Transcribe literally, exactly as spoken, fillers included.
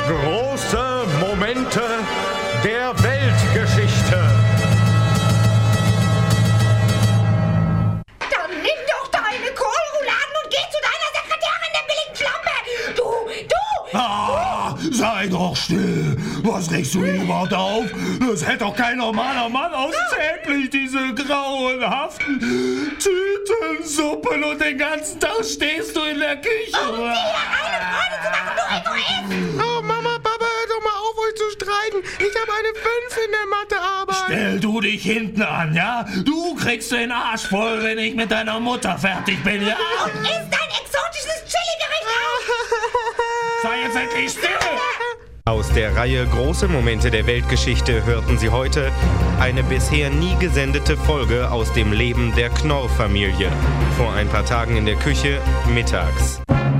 Große Momente der Weltgeschichte. Dann nimm doch deine Kohlrouladen und geh zu deiner Sekretärin, der billigen Schlampe! Du, du! Ah, sei doch still! Was regst du hier überhaupt auf? Das hält doch kein normaler Mann aus, täglich diese grauenhaften Tütensuppen und den ganzen Tag stehst du in der Küche. Um dir eine Freude zu machen, du Egoist! Oh, Mama, Papa, hört doch mal auf, euch zu streiten. Ich habe eine fünf in der Mathearbeit. Stell du dich hinten an, ja? Du kriegst den Arsch voll, wenn ich mit deiner Mutter fertig bin, ja? Und isst dein exotisches Chili-Gericht auf! Sei jetzt endlich still! Aus der Reihe Große Momente der Weltgeschichte hörten Sie heute eine bisher nie gesendete Folge aus dem Leben der Knorr-Familie. Vor ein paar Tagen in der Küche, mittags.